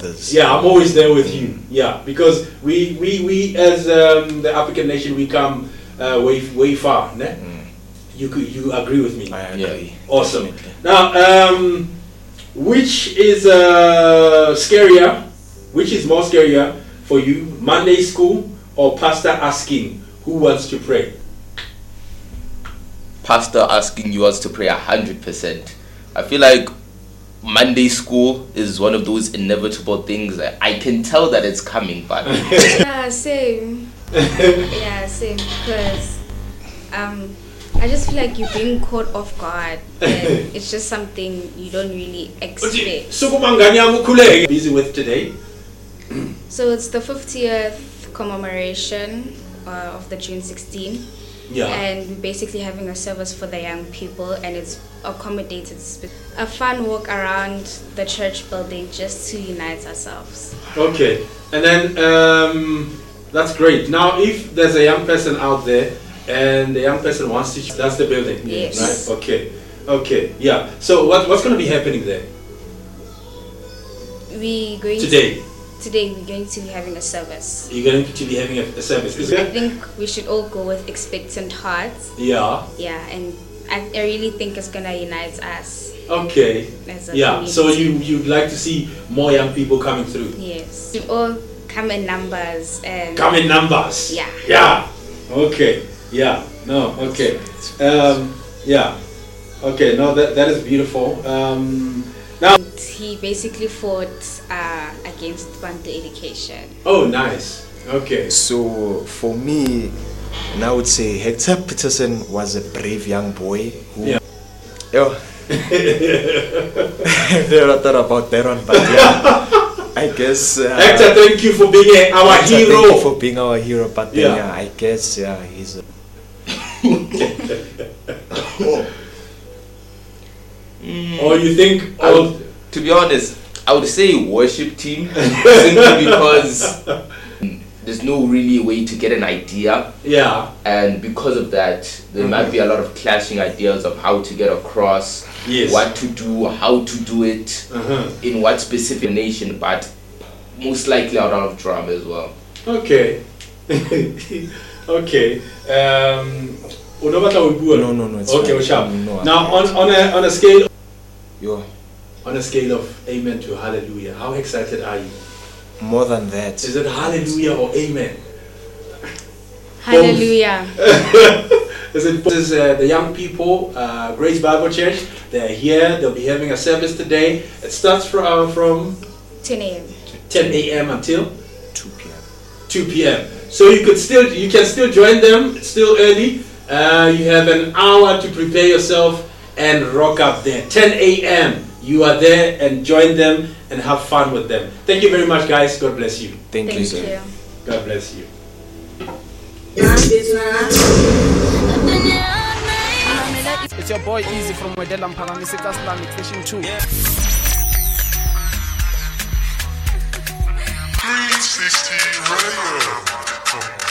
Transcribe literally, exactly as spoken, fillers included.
brothers. Yeah, I'm always there with you. Yeah, because we we, we as um, the African nation, we come uh, way way far. Ne? Mm. You could you agree with me? I agree. Yeah. Awesome. Definitely. Now, um, which is uh, scarier? Which is more scarier for you, Monday school or pastor asking who wants to pray? Pastor asking you us to pray a hundred percent. I feel like Monday school is one of those inevitable things. I can tell that it's coming, but yeah, same. yeah, same. Because um, I just feel like you're being caught off guard. And it's just something you don't really expect. Busy with today. So it's the fiftieth commemoration uh, of the June sixteenth. Yeah. And we're basically having a service for the young people, and it's accommodated a fun walk around the church building just to unite ourselves. Okay, and then um, that's great. Now, if there's a young person out there and the young person wants to, that's the building. Yes. Right. Okay. Okay. Yeah. So what what's going to be happening there? We going today. To Today we're going to be having a service. You're going to be having a, a service. Is I it? think we should all go with expectant hearts. Yeah. Yeah, and I, I really think it's gonna unite us. Okay. As a yeah. community. So you you'd like to see more young people coming through. Yes. We all come in numbers and. Come in numbers. Yeah. Yeah. Okay. Yeah. No. Okay. Um. Yeah. Okay. No. That that is beautiful. Um. Now. He basically fought uh, against Bantu education. Oh, nice. Okay. So for me, and I would say Hector Peterson was a brave young boy. Who, yeah. Yo. I never thought about that one, but yeah. I guess. Uh, Hector, thank you for being a, our Hector, hero. Thank you for being our hero, but then, yeah. yeah, I guess yeah, he's. A mm. Or you think? Or to be honest, I would say worship team simply because there's no really way to get an idea. Yeah. And because of that, there mm-hmm. might be a lot of clashing ideas of how to get across, yes. what to do, how to do it, uh-huh. in what specific nation, but most likely a lot of drama as well. Okay. Okay. Um, no, no, no. It's okay, fine. No, now on on a on a scale. Yo. On a scale of amen to hallelujah, how excited are you? More than that. Is it hallelujah or amen? Hallelujah. Is it this is, uh, the young people, uh, Grace Bible Church? They're here. They'll be having a service today. It starts from uh, from ten a.m. ten a.m. until two p.m. two p.m. So you could still you can still join them. It's still early. Uh, you have an hour to prepare yourself and rock up there. ten a.m. You are there and join them and have fun with them. Thank you very much, guys. God bless you. Thank, Thank you, sir. you. God bless you. It's your boy Easy from Wedella Mpangami Sika Islamic Fishing two. three sixty Radio.